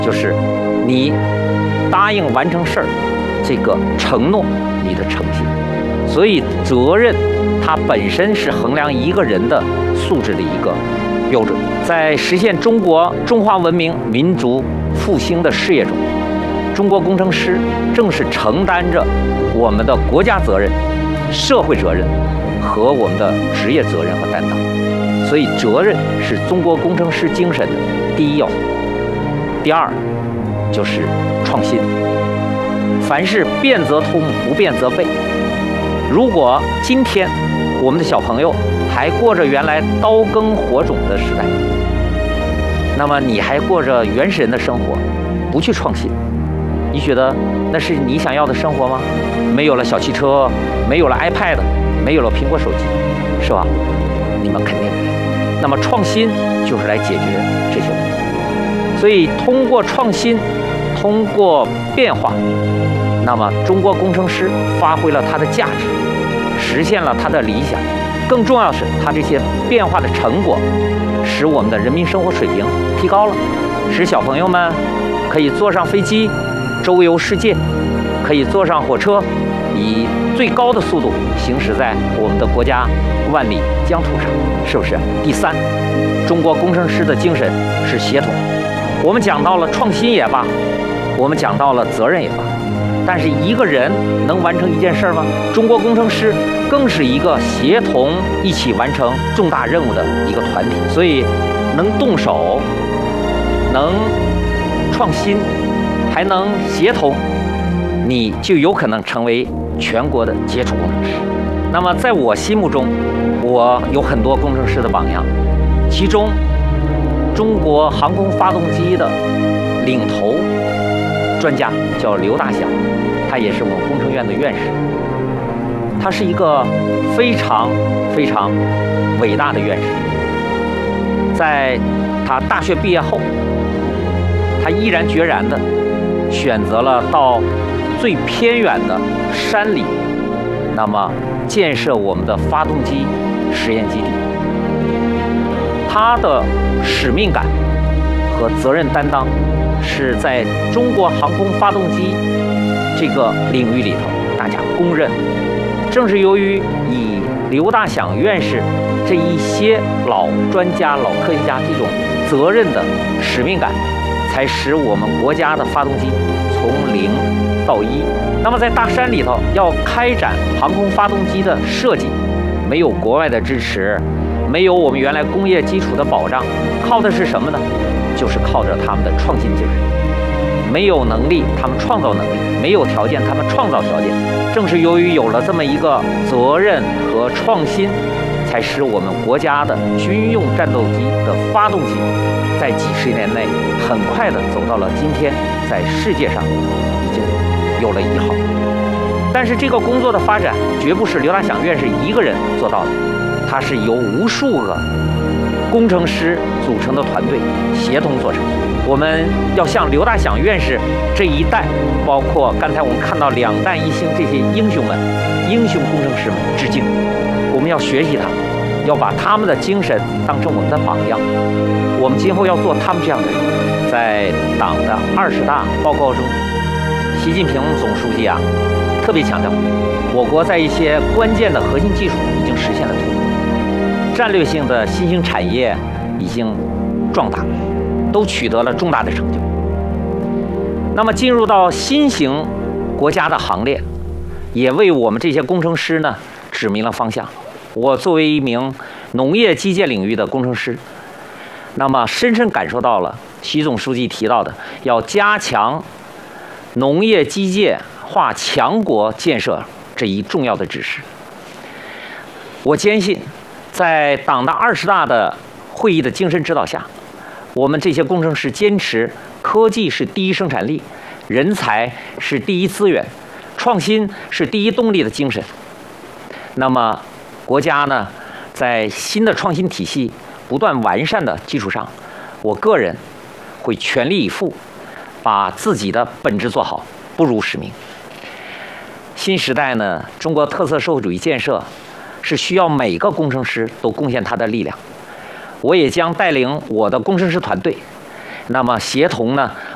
就是你答应完成事儿，这个承诺你的诚信。所以责任它本身是衡量一个人的素质的一个标准。在实现中华文明民族复兴的事业中，中国工程师正是承担着我们的国家责任、社会责任和我们的职业责任和担当。所以责任是中国工程师精神的第一要素。第二就是创新，凡事变则通，不变则废。如果今天我们的小朋友还过着原来刀耕火种的时代，那么你还过着原始人的生活，不去创新，你觉得那是你想要的生活吗？没有了小汽车，没有了 iPad， 没有了苹果手机，是吧？你们肯定没有。那么创新就是来解决这些问题。所以通过创新，通过变化，那么中国工程师发挥了它的价值，实现了它的理想。更重要的是，它这些变化的成果，使我们的人民生活水平提高了，使小朋友们可以坐上飞机周游世界，可以坐上火车，以最高的速度行驶在我们的国家万里疆土上，是不是？第三，中国工程师的精神是协同。我们讲到了创新也罢，我们讲到了责任也罢，但是一个人能完成一件事吗？中国工程师更是一个协同一起完成重大任务的一个团体。所以能动手，能创新，还能协同，你就有可能成为全国的杰出工程师。那么在我心目中，我有很多工程师的榜样，其中中国航空发动机的领头专家叫刘大祥，他也是我们工程院的院士。他是一个非常非常伟大的院士。在他大学毕业后，他毅然决然地选择了到最偏远的山里，那么建设我们的发动机实验基地。他的使命感和责任担当是在中国航空发动机这个领域里头大家公认。正是由于以刘大祥院士这一些老专家、老科学家这种责任的使命感，才使我们国家的发动机从0到1。那么在大山里头要开展航空发动机的设计，没有国外的支持，没有我们原来工业基础的保障，靠的是什么呢？就是靠着他们的创新精神。没有能力，他们创造能力；没有条件，他们创造条件。正是由于有了这么一个责任和创新，才使我们国家的军用战斗机的发动机在几十年内很快地走到了今天，在世界上已经有了1号。但是这个工作的发展绝不是刘大祥院士一个人做到的，它是由无数个工程师组成的团队协同做成。我们要向刘大祥院士这一代，包括刚才我们看到2弹1星这些英雄们、英雄工程师们致敬。我们要学习他们，要把他们的精神当成我们的榜样。我们今后要做他们这样的人。在党的20大报告中，习近平总书记特别强调，我国在一些关键的核心技术已经实现了突破，战略性的新兴产业已经壮大，都取得了重大的成就。那么进入到新型国家的行列，也为我们这些工程师呢指明了方向。我作为一名农业机械领域的工程师，那么深深感受到了习总书记提到的要加强农业机械化强国建设这一重要的指示。我坚信，在党的20大的会议的精神指导下，我们这些工程师坚持科技是第一生产力，人才是第一资源，创新是第一动力的精神。那么国家呢，在新的创新体系不断完善的基础上，我个人会全力以赴，把自己的本职做好，不辱使命。新时代呢，中国特色社会主义建设是需要每个工程师都贡献他的力量。我也将带领我的工程师团队，那么协同呢